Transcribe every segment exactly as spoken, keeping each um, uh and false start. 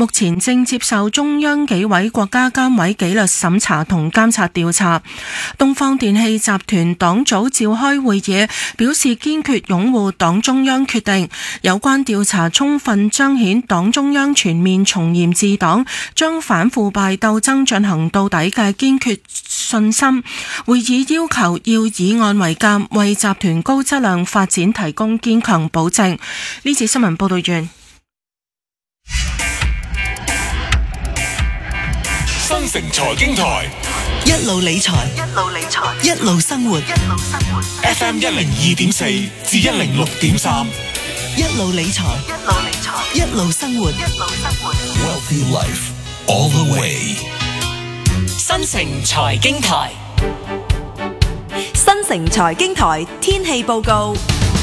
目前正接受中央紀委國家監委紀律審查同監察調查。東方電氣集團黨組召開會議，表示堅決擁護黨中央決定，有關調查充分彰顯黨中央全面從嚴治黨、將反腐敗鬥爭進行到底嘅堅決信心。會議要求要以案為鑑，為集團高質量發展提供堅強保證。呢次新聞報道完。 新城財經台一路理財，一路理財，一路生活，一路生活。 F M 一零二點四至一零六點三， 一路理財，一路理財，一路生活，一路生活。 Wealthy Life all the way。 新城財經台， 新城財經台天氣報告。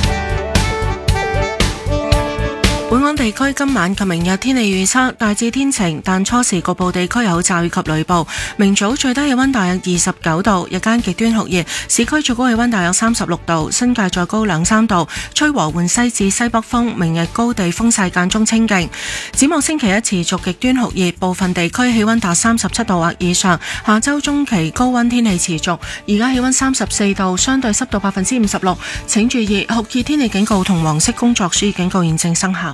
本港地區今晚及明日天氣預測大致天晴，但初時局部地區有驟雨及雷暴。明早最低氣溫大約二十九度，日間極端酷熱，市區最高氣溫大約三十六度，新界再高兩三度，吹和緩西至西北風。明日高地風勢間中清勁。展望星期一持續極端酷熱，部分地區氣溫達三十七度或以上。下周中期高溫天氣持續，而家氣溫三十四度，相對濕度百分之五十六。請注意酷熱天氣警告同黃色工作暑熱警告現正生效。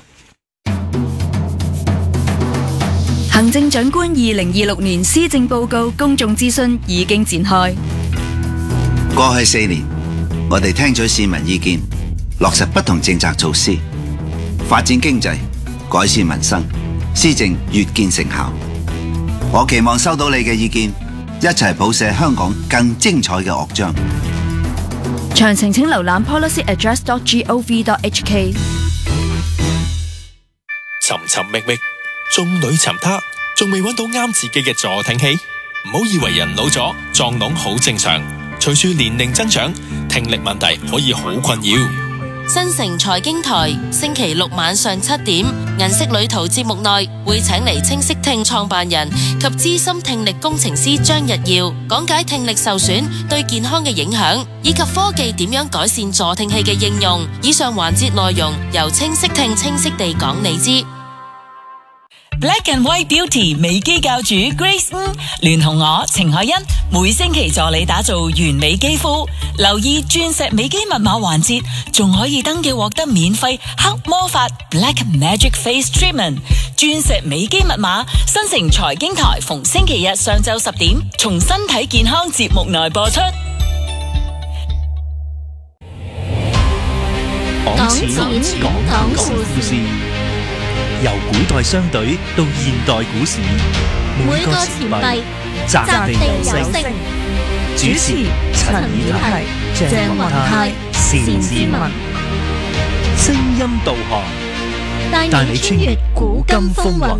行政長官二零二六年施政報告公眾諮詢已經展開。 過去四年，我哋聽取市民意見，落實不同政策措施，發展經濟，改善民生，施政越見成效。我期望收到你嘅意見，一齊譜寫香港更精彩嘅樂章。 詳情請瀏覽 policy address dot gov dot h k。 尋尋覓覓，眾裏尋他，仲未揾到啱自己嘅助聽器？唔好以為人老咗撞聾好正常，隨住年齡增長，聽力問題可以好困擾。 新城財經台星期六晚上七點，銀色旅途節目內會請嚟清晰聽創辦人及資深聽力工程師張日耀，講解聽力受損對健康嘅影響，以及科技點樣改善助聽器嘅應用。以上環節內容由清晰聽清晰地講你知。 Black and White Beauty 美肌教主 Grace 吳聯同我程海欣每星期助你打造完美肌膚，留意鑽石美肌密碼環節，仲可以登記獲得免費黑魔法 Black Magic Face Treatment。鑽石美肌密碼，新城財經台逢星期日上晝十點，從身體健康節目內播出。 講錢講故事，由古代商隊到現代股市，每個錢幣擲地有聲。主持陳以泰、鄭雲泰、單志文，聲音導航，帶你穿越古今風雲。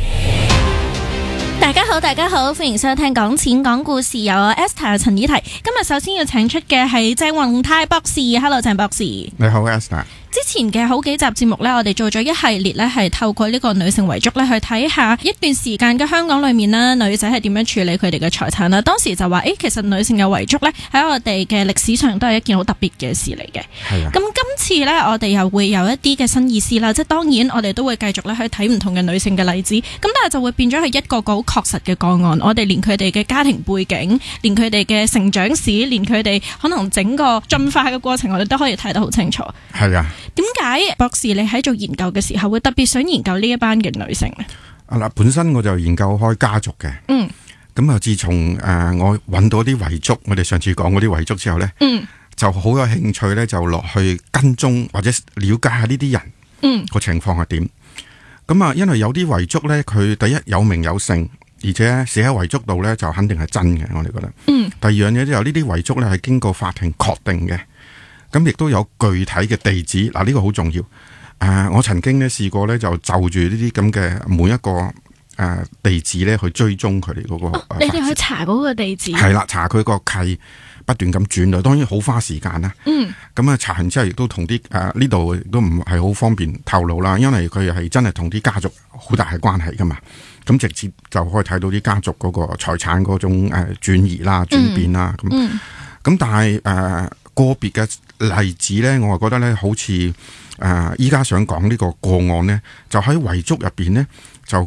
大家好，大家好，歡迎收聽講錢講故事，由我 Esther 陳以泰。今日首先要請出嘅係鄭雲泰博士。Hello， 鄭博士。 你好 Esther。 之前嘅好幾集節目呢，我哋做咗一系列呢，係透過呢個女性遺囑呢，去睇下一段時間嘅香港裏面呢，女仔係點樣處理佢哋嘅財產啦。當時就話，誒，其實女性嘅遺囑呢，喺我哋嘅歷史上都係一件好特別嘅事嚟嘅。係啊。咁今次呢，我哋又會有一啲嘅新意思啦，即係當然我哋都會繼續咧去睇唔同嘅女性嘅例子，咁但係就會變咗係一個個好確實嘅個案。我哋連佢哋嘅家庭背景，連佢哋嘅成長史，連佢哋可能整個進化嘅過程，我哋都可以睇得好清楚。係啊。點解博士你喺做研究嘅時候會特別想研究呢一班嘅女性呢？ 啊嗱，本身我就研究開家族嘅，嗯，咁啊自從誒、呃、我揾到啲遺囑，我哋上次講嗰啲遺囑之後呢，嗯，就好有興趣呢，就落去跟蹤或者了解下呢啲人，嗯，個情況係點。咁啊，因為有啲遺囑呢，佢第一有名有姓，而且寫喺遺囑度呢，就肯定係真嘅，我哋覺得。嗯。第二樣嘢就有呢啲遺囑呢，係經過法庭確定嘅。咁亦都有具體嘅地址，嗱、這、呢個好重要。誒、呃，我曾經咧試過咧，就就住呢啲咁嘅每一個誒、呃、地址咧，去追蹤佢哋嗰個。哦呃、你哋去查嗰個地址？係啦，查佢個契，不斷咁轉啊，當然好花時間啦。嗯。咁啊，查完之後亦都同啲誒呢度亦都唔係好方便透露啦，因為佢係真係同啲家族好大嘅關係噶嘛。咁直接就可以睇到啲家族嗰個財產嗰種誒轉移啦、轉變啦。咁、嗯。咁、嗯、但係誒、呃、個別嘅例子咧，我係覺得咧，好似誒依家想講呢個個案咧，就喺遺囑入邊咧，